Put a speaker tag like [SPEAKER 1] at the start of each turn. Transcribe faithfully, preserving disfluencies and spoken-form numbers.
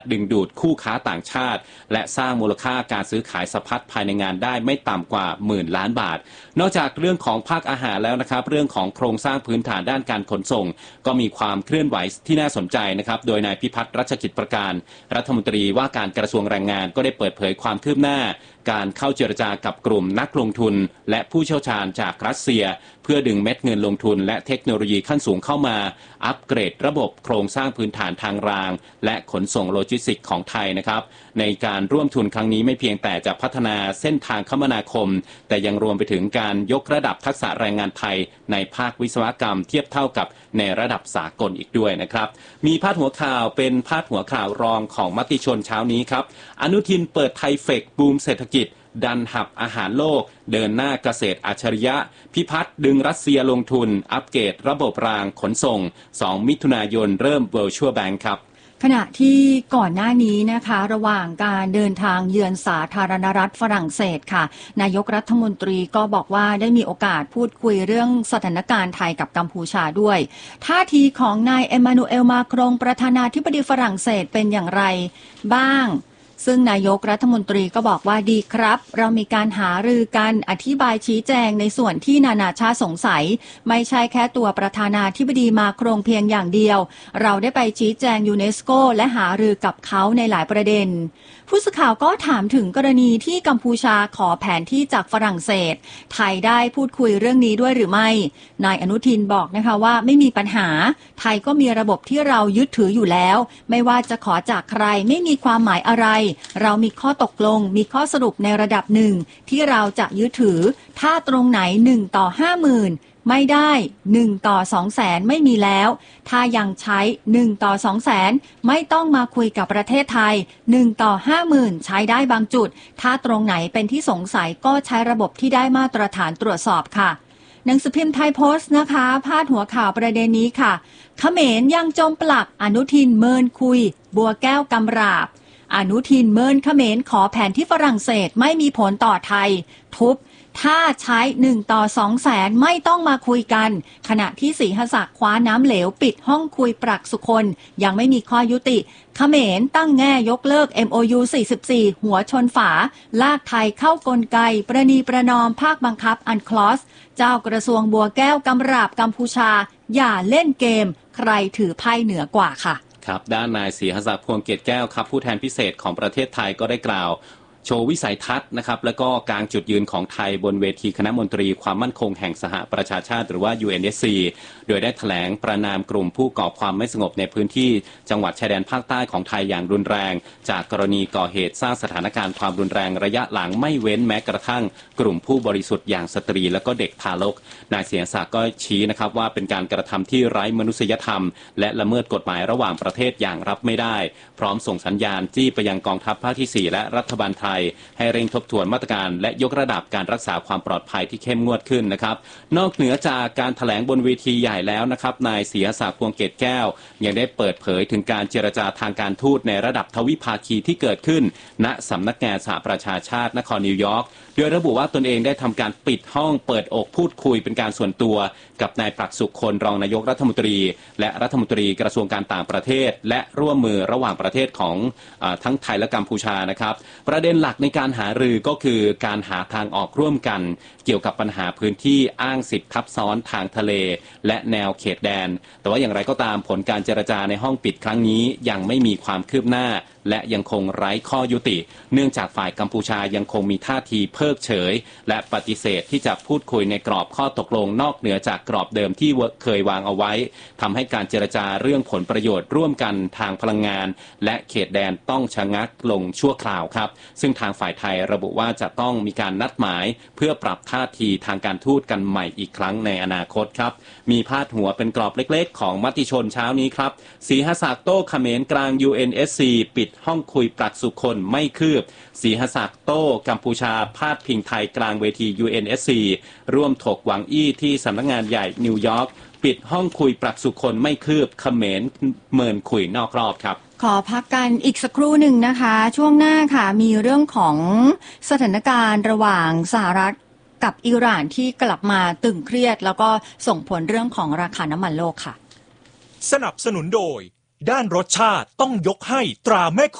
[SPEAKER 1] ดึงดูดคู่ค้าต่างชาติและสร้างมูลค่าการซื้อขายสะพัดภายในงานได้ไม่ต่ำกว่าหมื่นล้านบาทนอกจากเรื่องของภาคอาหารแล้วนะครับเรื่องของโครงสร้างพื้นฐานด้านการขนส่งก็มีความเคลื่อนไหวที่น่าสนใจนะครับโดยนายพิพัฒน์รัชกิจประการรัฐมนตรีว่าการกระทรวงแรงงานก็ได้เปิดเผยความคืบหน้าการเข้าเจรจากับกลุ่มนักลงทุนและผู้เชี่ยวชาญจากรัสเซียเพื่อดึงเม็ดเงินลงทุนและเทคโนโลยีขั้นสูงเข้ามาอัปเกรดระบบโครงสร้างพื้นฐานทางรางและขนส่งโลจิสติกส์ของไทยนะครับในการร่วมทุนครั้งนี้ไม่เพียงแต่จะพัฒนาเส้นทางคมนาคมแต่ยังรวมไปถึงการยกระดับทักษะแรงงานไทยในภาควิศวกรรมเทียบเท่ากับในระดับสากลอีกด้วยนะครับมีพาดหัวข่าวเป็นพาดหัวข่าวรองของมติชนเช้านี้ครับอนุทินเปิดไทยเฟคบูมเศรษฐกิจดันหับอาหารโลกเดินหน้าเกษตรอัจฉริยะพิพัฒน์ดึงรัสเซียลงทุนอัปเกรดระบบรางขนส่งสองมิถุนายนเริ่ม Virtual Bank ครับ
[SPEAKER 2] ขณะที่ก่อนหน้านี้นะคะระหว่างการเดินทางเยือนสาธารณรัฐฝรั่งเศสค่ะนายกรัฐมนตรีก็บอกว่าได้มีโอกาสพูดคุยเรื่องสถานการณ์ไทยกับกัมพูชาด้วยท่าทีของนายเอมานูเอลมาครงประธานาธิบดีฝรั่งเศสเป็นอย่างไรบ้างซึ่งนายกรัฐมนตรีก็บอกว่าดีครับเรามีการหารือกันอธิบายชี้แจงในส่วนที่นานาชาติสงสัยไม่ใช่แค่ตัวประธานาธิบดีมาครงเพียงอย่างเดียวเราได้ไปชี้แจงยูเนสโกและหารือกับเขาในหลายประเด็นผู้สื่อข่าวก็ถามถึงกรณีที่กัมพูชาขอแผนที่จากฝรั่งเศสไทยได้พูดคุยเรื่องนี้ด้วยหรือไม่นายอนุทินบอกนะคะว่าไม่มีปัญหาไทยก็มีระบบที่เรายึดถืออยู่แล้วไม่ว่าจะขอจากใครไม่มีความหมายอะไรเรามีข้อตกลงมีข้อสรุปในระดับหนึ่งที่เราจะยึดถือถ้าตรงไหนหนึ่งต่อห้าหมื่นไม่ได้หนึ่งต่อสองแสนไม่มีแล้วถ้ายังใช้หนึ่งต่อสองแสนไม่ต้องมาคุยกับประเทศไทยหนึ่งต่อห้าหมื่นใช้ได้บางจุดถ้าตรงไหนเป็นที่สงสัยก็ใช้ระบบที่ได้มาตรฐานตรวจสอบค่ะหนังสือพิมพ์ไทยโพสต์นะคะพาดหัวข่าวประเด็นนี้ค่ะเขมรยังจมปลักอนุทินเมินคุยบัวแก้วกำราบอนุทินเมินเขมรขอแผนที่ฝรั่งเศสไม่มีผลต่อไทยทุบถ้าใช้หนึ่งต่อสองแสนไม่ต้องมาคุยกันขณะที่ศรีหศักดิ์คว้าน้ำเหลวปิดห้องคุยปรักสุคนยังไม่มีข้อยุติเขมรตั้งแง่ยกเลิก เอ็ม โอ ยู สี่สิบสี่หัวชนฝาลากไทยเข้ากลไกประนีประนอมภาคบังคับอันคลอสเจ้ากระทรวงบัวแก้วกำราบกัมพูชาอย่าเล่นเกมใครถือไพ่เหนือกว่าค่ะ
[SPEAKER 1] ครับด้านนายศรีหศักดิ์พวงเกตแก้วครับผู้แทนพิเศษของประเทศไทยก็ได้กล่าวโชว์วิสัยทัศน์นะครับแล้วก็กางจุดยืนของไทยบนเวทีคณะมนตรีความมั่นคงแห่งสหประชาชาติหรือว่า ยู เอ็น เอส ซี โดยได้แถลงประณามกลุ่มผู้ก่อความไม่สงบในพื้นที่จังหวัดชายแดนภาคใต้ของไทยอย่างรุนแรงจากกรณีก่อเหตุสร้างสถานการณ์ความรุนแรงระยะหลังไม่เว้นแม้กระทั่งกลุ่มผู้บริสุทธิ์อย่างสตรีและก็เด็กทารกนายศรีหศักดิ์ก็ชี้นะครับว่าเป็นการกระทำที่ไร้มนุษยธรรมและละเมิดกฎหมายระหว่างประเทศอย่างรับไม่ได้พร้อมส่งสัญญาณจี้ไปยังกองทัพภาคที่สี่และรัฐบาลไทยให้เร่งทบทวนมาตรการและยกระดับการรักษาความปลอดภัยที่เข้มงวดขึ้นนะครับนอกเหนือจากการแถลงบนเวทีใหญ่แล้วนะครับนายศรีหศักดิ์พวงเกตแก้วยังได้เปิดเผยถึงการเจรจาทางการทูตในระดับทวิภาคีที่เกิดขึ้นณสำนักงานสหประชาชาตินครนิวยอร์กโดยระบุว่าตนเองได้ทำการปิดห้องเปิดอกพูดคุยเป็นการส่วนตัวกับนายปรักสุคนรองนายกรัฐมนตรีและรัฐมนตรีกระทรวงการต่างประเทศและร่วมมือระหว่างประเทศของอ่าทั้งไทยและกัมพูชานะครับประเด็นหลักในการหารือก็คือการหาทางออกร่วมกันเกี่ยวกับปัญหาพื้นที่อ้างสิทธิทับซ้อนทางทะเลและแนวเขตแดนแต่ว่าอย่างไรก็ตามผลการเจรจาในห้องปิดครั้งนี้ยังไม่มีความคืบหน้าและยังคงไร้ข้อยุติเนื่องจากฝ่ายกัมพูชายังคงมีท่าทีเพิกเฉยและปฏิเสธที่จะพูดคุยในกรอบข้อตกลงนอกเหนือจากกรอบเดิมที่เคยวางเอาไว้ทำให้การเจรจาเรื่องผลประโยชน์ร่วมกันทางพลังงานและเขตแดนต้องชะงักลงชั่วคราวครับซึ่งทางฝ่ายไทยระบุว่าจะต้องมีการนัดหมายเพื่อปรับท่าทีทางการทูตกันใหม่อีกครั้งในอนาคตครับมีพาดหัวเป็นกรอบเล็กๆของมติชนเช้านี้ครับศรีหศักดิ์โต้เขมรกลาง ยู เอ็น เอส ซี ปิดห้องคุยปรักสุคนไม่คืบศรีหศักดิ์โต้กัมพูชาพาดพิงไทยกลางเวที ยู เอ็น เอส ซี ร่วมถกหวังอี้ที่สำนักงานใหญ่นิวยอร์กปิดห้องคุยปรักสุคนไม่คืบเขมรเมินคุยนอกรอบครับ
[SPEAKER 2] ขอพักกันอีกสักครู่หนึ่งนะคะช่วงหน้าค่ะมีเรื่องของสถานการณ์ระหว่างสหรัฐกับอิหร่านที่กลับมาตึงเครียดแล้วก็ส่งผลเรื่องของราคาน้ำมันโลกค่ะ
[SPEAKER 3] สนับสนุนโดยด้านรสชาติต้องยกให้ตราแม่